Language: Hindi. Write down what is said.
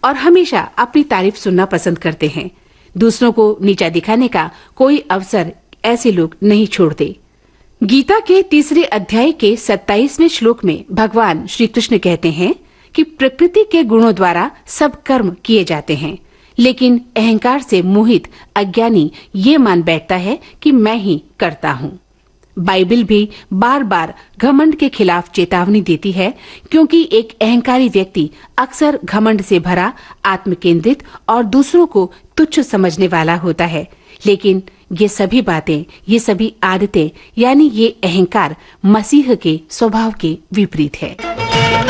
और हमेशा अपनी तारीफ सुनना पसंद करते हैं। दूसरों को नीचा दिखाने का कोई अवसर ऐसे लोग नहीं छोड़ते। गीता के 3 अध्याय के 27वें श्लोक में भगवान श्री कृष्ण कहते हैं कि प्रकृति के गुणों द्वारा सब कर्म किए जाते हैं, लेकिन अहंकार से मोहित अज्ञानी ये मान बैठता है कि मैं ही करता हूँ। बाइबल भी बार बार घमंड के खिलाफ चेतावनी देती है, क्योंकि एक अहंकारी व्यक्ति अक्सर घमंड से भरा, आत्मकेंद्रित और दूसरों को तुच्छ समझने वाला होता है। लेकिन ये सभी बातें, ये सभी आदतें यानी ये अहंकार मसीह के स्वभाव के विपरीत है।